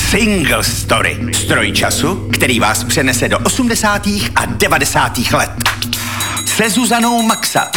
Single Story. Stroj času, který vás přenese do 80. a 90. let. Se Zuzanou Maxa.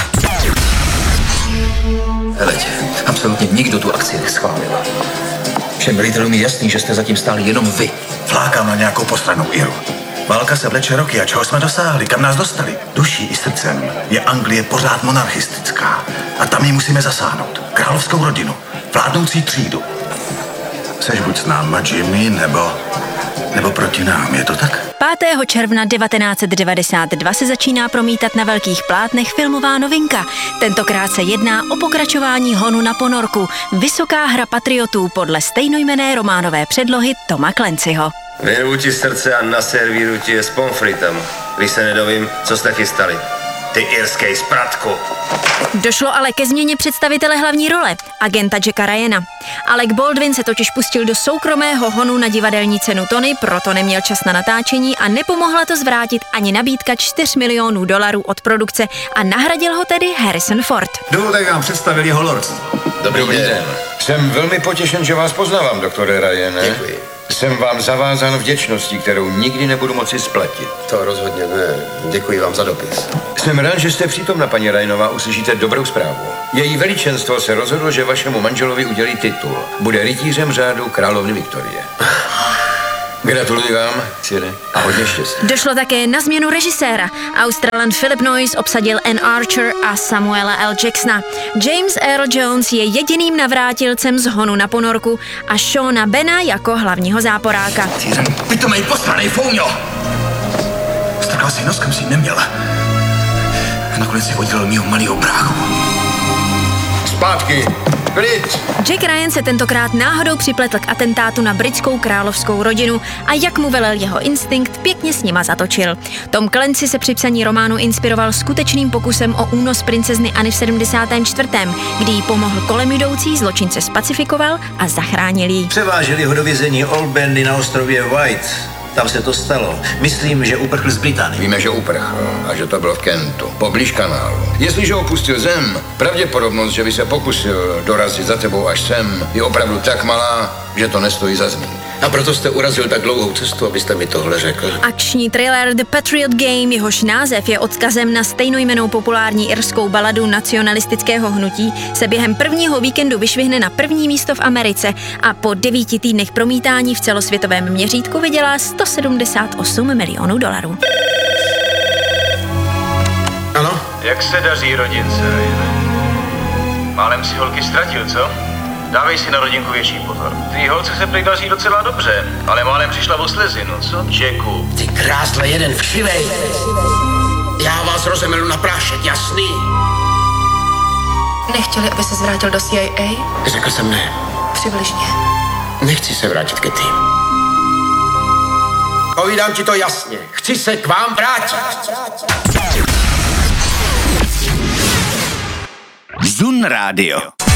Heleď, absolutně nikdo tu akci neschválil. Všem velitelům je jasný, že jste zatím stáli jenom vy. Flákám na nějakou postranou Iru. Válka se vleče roky a čeho jsme dosáhli, kam nás dostali? Duší i srdcem je Anglie pořád monarchistická a tam ji musíme zasáhnout. Královskou rodinu, vládnoucí třídu. Seš buď s náma, Jimmy, nebo proti nám, je to tak? 5. června 1992 se začíná promítat na velkých plátnech filmová novinka. Tentokrát se jedná o pokračování Honu na ponorku, vysoká hra patriotů podle stejnojmenné románové předlohy Toma Clancyho. Vyrvu ti srdce a naservíru ti je s pomfritem, když se nedovím, co jste chystali. Ty irskej spratku. Došlo ale ke změně představitele hlavní role, agenta Jacka Ryana. Alec Baldwin se totiž pustil do soukromého honu na divadelní cenu Tony, proto neměl čas na natáčení a nepomohla to zvrátit ani nabídka $4 milionů od produkce a nahradil ho tedy Harrison Ford. Dovolte, jak vám představil jeho lordství. Dobrý den. Jsem velmi potěšen, že vás poznávám, doktore Ryane. Děkuji. Jsem vám zavázán vděčností, kterou nikdy nebudu moci splatit. To rozhodně ne. Děkuji vám za dopis. Jsem rád, že jste přítomna, paní Ryanová, uslyšíte dobrou zprávu. Její veličenstvo se rozhodlo, že vašemu manželovi udělí titul. Bude rytířem řádu královny Viktorie. Gratuluji vám, Cire, a hodně štěstí. Došlo také na změnu režiséra. Australan Philip Noyce obsadil Anne Archer a Samuela L. Jacksona. James Earl Jones je jediným navrátilcem z Honu na ponorku a Seana Bena jako hlavního záporáka. Cířen, pitomej posranej fouňo! Strkal si nos, kam si neměl. A nakonec si oddělil mýho malýho bráchu. Zpátky! Klid! Jack Ryan se tentokrát náhodou připletl k atentátu na britskou královskou rodinu a jak mu velel jeho instinkt, pěkně s nima zatočil. Tom Clancy se při psaní románu inspiroval skutečným pokusem o únos princezny Anny v 74., kdy jí pomohl kolem jdoucí, zločince spacifikoval a zachránil jí. Převáželi ho do vězení Old Bandy na ostrově White. Tam se to stalo. Myslím, že uprchl z Británie. Víme, že uprchl a že to bylo v Kentu, poblíž kanálu. Jestliže opustil zem, pravděpodobnost, že by se pokusil dorazit za tebou až sem, je opravdu tak malá, že to nestojí za zmínku. A proto jste urazil tak dlouhou cestu, abyste mi tohle řekl. Akční thriller The Patriot Game, jehož název je odkazem na stejnojmennou populární irskou baladu nacionalistického hnutí, se během prvního víkendu vyšvihne na první místo v Americe a po 9 týdnech promítání v celosvětovém měřítku vydělá $178 milionů. Ano? Jak se daří rodince, Ryane? Málem si holky ztratil, co? Dávej si na rodinku větší pozor. Tvý holce se prý daří docela dobře, ale málem přišla o slezinu, co, Jacku? Ty krásle jeden vkřivej. Já vás rozemelu na prášek, jasný? Nechtěli, aby se zvrátil do CIA? Řekl jsem ne. Přibližně. Nechci se vrátit ke ty. Povídám ti to jasně. Chci se k vám vrátit. Zun Radio.